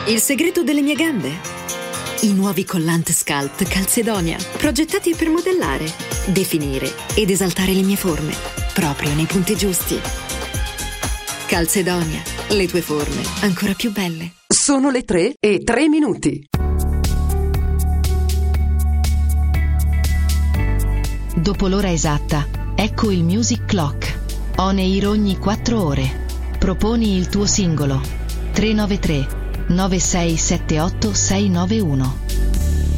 Il segreto delle mie gambe? I nuovi collant Sculpt Calzedonia, progettati per modellare, definire ed esaltare le mie forme, proprio nei punti giusti. Calzedonia, le tue forme ancora più belle. Sono le 3:03. Dopo l'ora esatta, ecco il Music Clock. On air ogni 4 ore. Proponi il tuo singolo. 393 9678 691.